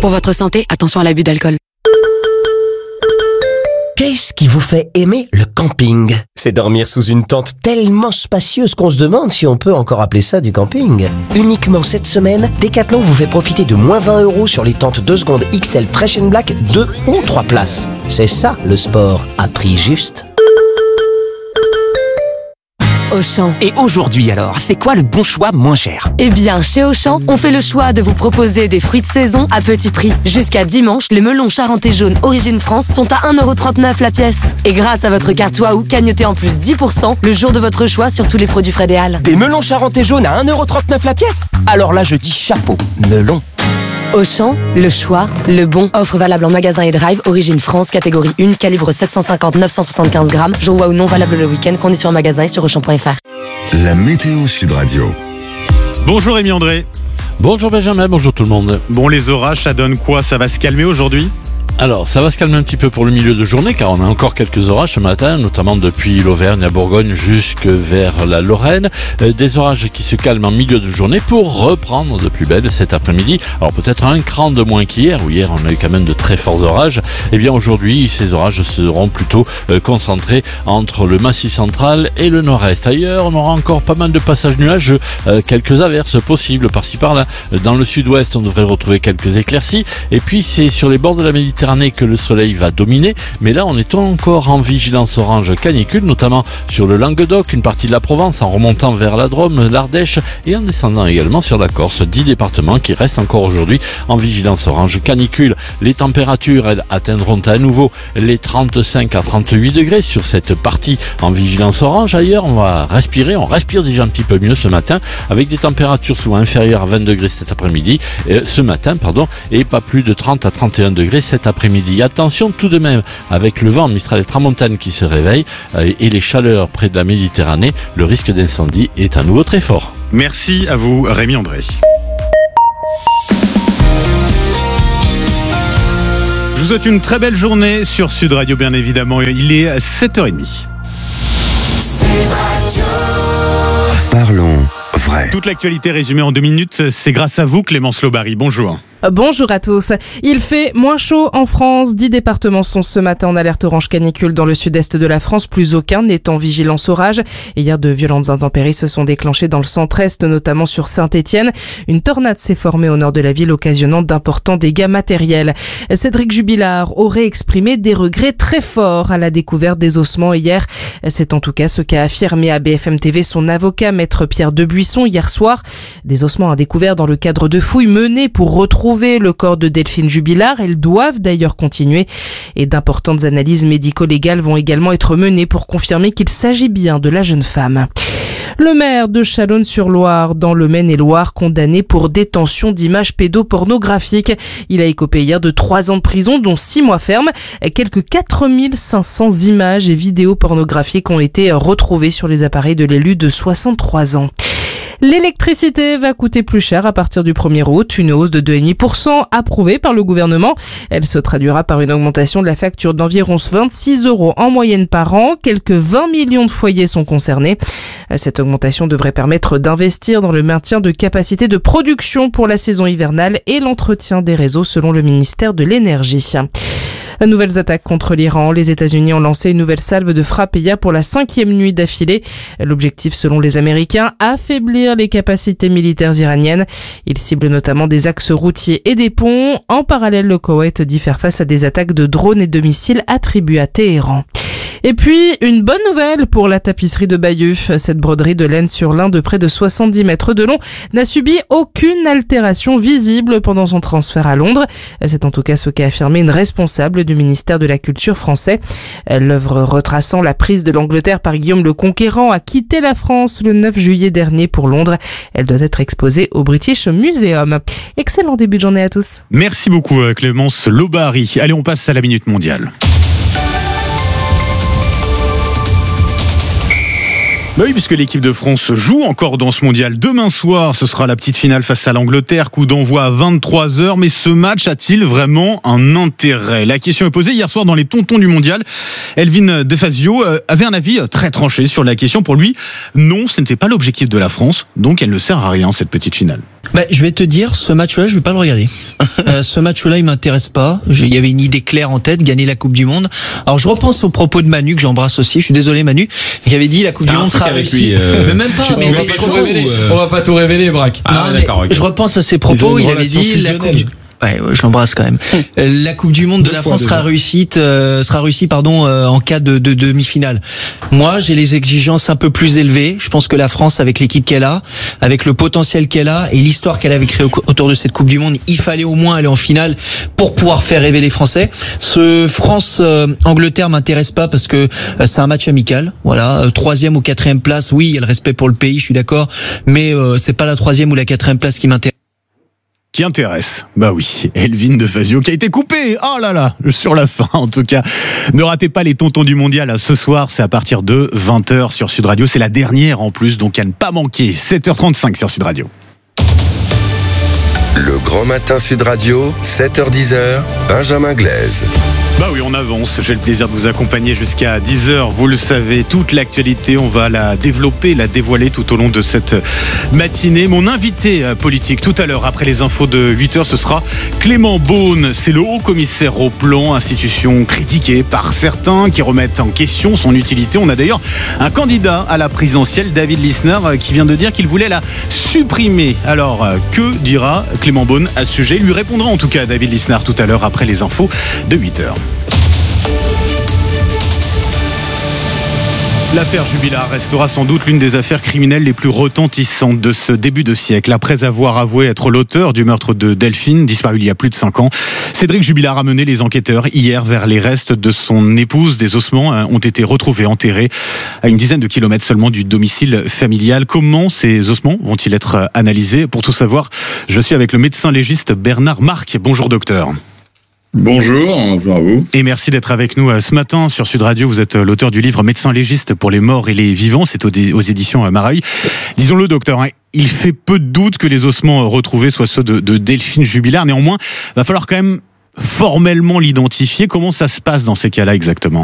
Pour votre santé, attention à l'abus d'alcool. Qu'est-ce qui vous fait aimer le camping ? C'est dormir sous une tente tellement spacieuse qu'on se demande si on peut encore appeler ça du camping. Uniquement cette semaine, Decathlon vous fait profiter de moins 20 € sur les tentes 2 secondes XL Fresh & Black 2 ou 3 places. C'est ça le sport, à prix juste. Auchan. Et aujourd'hui alors, c'est quoi le bon choix moins cher ? Eh bien, chez Auchan, on fait le choix de vous proposer des fruits de saison à petit prix. Jusqu'à dimanche, les melons charentais jaunes Origine France sont à 1,39 € la pièce. Et grâce à votre carte Waouh, cagnotez en plus 10% le jour de votre choix sur tous les produits Frédéal. Des melons charentais jaunes à 1,39 € la pièce ? Alors là, je dis chapeau, melon. Auchan, le choix, le bon. Offre valable en magasin et drive, Origine France, catégorie 1, calibre 750-975 grammes. Jour Waouh non valable le week-end, conditions en magasin et sur Auchan.fr. La météo Sud Radio. Bonjour Rémi André. Bonjour Benjamin, bonjour tout le monde. Bon, les orages, ça donne quoi ? Ça va se calmer aujourd'hui ? Alors, ça va se calmer un petit peu pour le milieu de journée, car on a encore quelques orages ce matin, notamment depuis l'Auvergne à Bourgogne jusque vers la Lorraine. Des orages qui se calment en milieu de journée pour reprendre de plus belle cet après-midi. Alors peut-être un cran de moins qu'hier, où hier on a eu quand même de très forts orages. Eh bien aujourd'hui, ces orages seront plutôt concentrés entre le Massif central et le nord-est. Ailleurs, on aura encore pas mal de passages nuageux, quelques averses possibles par-ci par-là. Dans le sud-ouest, on devrait retrouver quelques éclaircies. Et puis c'est sur les bords de la Méditerranée que le soleil va dominer, mais là on est encore en vigilance orange canicule, notamment sur le Languedoc, une partie de la Provence, en remontant vers la Drôme, l'Ardèche et en descendant également sur la Corse. 10 départements qui restent encore aujourd'hui en vigilance orange canicule. Les températures, elles, atteindront à nouveau les 35 à 38 degrés sur cette partie en vigilance orange. Ailleurs, on respire déjà un petit peu mieux ce matin, avec des températures souvent inférieures à 20 degrés ce matin, et pas plus de 30 à 31 degrés cet après-midi. Attention tout de même, avec le vent Mistral et Tramontane qui se réveille et les chaleurs près de la Méditerranée, le risque d'incendie est à nouveau très fort. Merci à vous Rémi André. Je vous souhaite une très belle journée sur Sud Radio, bien évidemment. Il est 7h30. Parlons vrai. Toute l'actualité résumée en 2 minutes, c'est grâce à vous Clémence Lobary. Bonjour. Bonjour à tous. Il fait moins chaud en France. 10 départements sont ce matin en alerte orange canicule dans le sud-est de la France. Plus aucun n'est en vigilance orage. Et hier, de violentes intempéries se sont déclenchées dans le centre-est, notamment sur Saint-Étienne. Une tornade s'est formée au nord de la ville, occasionnant d'importants dégâts matériels. Cédric Jubilard aurait exprimé des regrets très forts à la découverte des ossements hier. C'est en tout cas ce qu'a affirmé à BFM TV son avocat, maître Pierre Debuisson, hier soir. Des ossements à découvert dans le cadre de fouilles menées pour retrouver le corps de Delphine Jubilard. Elles doivent d'ailleurs continuer et d'importantes analyses médico-légales vont également être menées pour confirmer qu'il s'agit bien de la jeune femme. Le maire de Chalonnes-sur-Loire, dans le Maine-et-Loire, condamné pour détention d'images pédopornographiques. Il a écopé hier de 3 ans de prison, dont 6 mois ferme. Quelques 4500 images et vidéos pornographiques ont été retrouvées sur les appareils de l'élu de 63 ans. L'électricité va coûter plus cher à partir du 1er août, une hausse de 2,5% approuvée par le gouvernement. Elle se traduira par une augmentation de la facture d'environ 26 € en moyenne par an. Quelques 20 millions de foyers sont concernés. Cette augmentation devrait permettre d'investir dans le maintien de capacités de production pour la saison hivernale et l'entretien des réseaux selon le ministère de l'Énergie. Nouvelles attaques contre l'Iran. Les États-Unis ont lancé une nouvelle salve de frappes hier pour la 5e nuit d'affilée. L'objectif, selon les Américains, affaiblir les capacités militaires iraniennes. Ils ciblent notamment des axes routiers et des ponts. En parallèle, le Koweït dit faire face à des attaques de drones et de missiles attribués à Téhéran. Et puis, une bonne nouvelle pour la tapisserie de Bayeux. Cette broderie de laine sur lin de près de 70 mètres de long n'a subi aucune altération visible pendant son transfert à Londres. C'est en tout cas ce qu'a affirmé une responsable du ministère de la Culture français. L'œuvre retraçant la prise de l'Angleterre par Guillaume le Conquérant a quitté la France le 9 juillet dernier pour Londres. Elle doit être exposée au British Museum. Excellent début de journée à tous. Merci beaucoup Clémence Lobary. Allez, on passe à la Minute Mondiale. Bah oui, puisque l'équipe de France joue encore dans ce mondial. Demain soir, ce sera la petite finale face à l'Angleterre, coup d'envoi à 23h. Mais ce match a-t-il vraiment un intérêt ? La question est posée hier soir dans les tontons du mondial. Elvin Defazio avait un avis très tranché sur la question. Pour lui, non, ce n'était pas l'objectif de la France, donc elle ne sert à rien, cette petite finale. Je vais te dire, ce match-là, je vais pas le regarder. Ce match-là, il m'intéresse pas. Il y avait une idée claire en tête, gagner la Coupe du Monde. Alors, je repense aux propos de Manu, que j'embrasse aussi. Je suis désolé, Manu, qui avait dit la Coupe du Monde sera réussie. Mais même pas. On va pas tout révéler, Braque. Je repense à ses propos. Il avait dit la Coupe du... Ouais, j'embrasse quand même. La Coupe du Monde de la France sera réussie, en cas de demi-finale. Moi, j'ai les exigences un peu plus élevées. Je pense que la France, avec l'équipe qu'elle a, avec le potentiel qu'elle a et l'histoire qu'elle avait créée autour de cette Coupe du Monde, il fallait au moins aller en finale pour pouvoir faire rêver les Français. Ce France-Angleterre m'intéresse pas parce que c'est un match amical. Voilà, 3e ou 4e place. Oui, il y a le respect pour le pays, je suis d'accord, mais c'est pas la 3e ou la 4e place qui m'intéresse. Qui intéresse. Bah oui, Elvin de Fazio qui a été coupé. Oh là là, sur la fin en tout cas. Ne ratez pas les tontons du mondial ce soir, c'est à partir de 20h sur Sud Radio. C'est la dernière en plus, donc à ne pas manquer. 7h35 sur Sud Radio. Le Grand Matin Sud Radio, 7h-10h, Benjamin Glaise. Bah oui, on avance. J'ai le plaisir de vous accompagner jusqu'à 10h. Vous le savez, toute l'actualité, on va la développer, la dévoiler tout au long de cette matinée. Mon invité politique tout à l'heure, après les infos de 8h, ce sera Clément Beaune. C'est le haut commissaire au plan, institution critiquée par certains qui remettent en question son utilité. On a d'ailleurs un candidat à la présidentielle, David Lisnard, qui vient de dire qu'il voulait la supprimer. Alors, que dira Clément Beaune à ce sujet? Il lui répondra en tout cas David Lisnard tout à l'heure après les infos de 8h. L'affaire Jubilard restera sans doute l'une des affaires criminelles les plus retentissantes de ce début de siècle. Après avoir avoué être l'auteur du meurtre de Delphine, disparu il y a plus de 5 ans, Cédric Jubilard a mené les enquêteurs hier vers les restes de son épouse. Des ossements ont été retrouvés enterrés à une dizaine de kilomètres seulement du domicile familial. Comment ces ossements vont-ils être analysés? Pour tout savoir, je suis avec le médecin légiste Bernard Marc. Bonjour docteur. Bonjour à vous. Et merci d'être avec nous ce matin sur Sud Radio. Vous êtes l'auteur du livre Médecin légiste pour les morts et les vivants. C'est aux éditions Mareuil. Disons-le docteur, il fait peu de doute que les ossements retrouvés soient ceux de Delphine Jubilard. Néanmoins, il va falloir quand même formellement l'identifier. Comment ça se passe dans ces cas-là exactement ?